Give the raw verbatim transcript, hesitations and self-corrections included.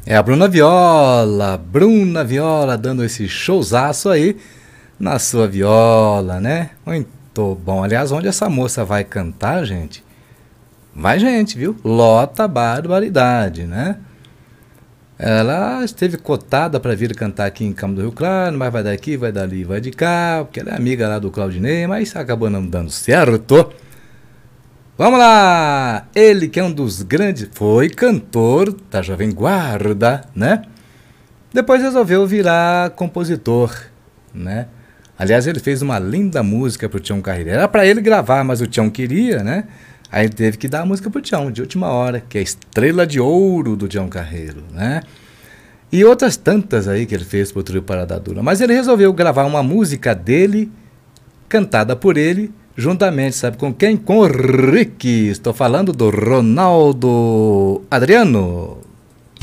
É a Bruna Viola, Bruna Viola dando esse showzaço aí na sua viola, né? Muito bom. Aliás, onde essa moça vai cantar, gente? Vai gente, viu? Lota barbaridade, né? Ela esteve cotada para vir cantar aqui em Câmara do Rio Claro, mas vai daqui, vai dali, vai de cá, porque ela é amiga lá do Claudinei, mas acabou não dando certo. Vamos lá! Ele que é um dos grandes, foi cantor da Jovem Guarda, né? Depois resolveu virar compositor, né? Aliás, ele fez uma linda música pro Tião Carreiro. Era para ele gravar, mas o Tião queria, né? Aí ele teve que dar a música pro Tião, de última hora, que é a Estrela de Ouro do Tião Carreiro, né? E outras tantas aí que ele fez pro Trio Parada Dura. Mas ele resolveu gravar uma música dele, cantada por ele, juntamente, sabe com quem? Com o Rick. Estou falando do Ronaldo Adriano.